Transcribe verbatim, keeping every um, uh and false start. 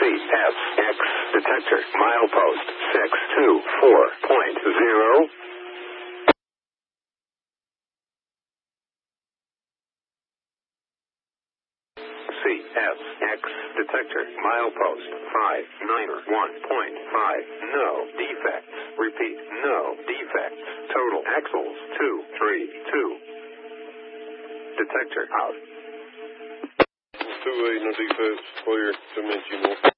C S X detector milepost six two four point zero. C S X detector milepost five nine one point five. No defects. Repeat, no defects. Total axles two three two. Detector out. two eight, no defects. Clear. Dimensional.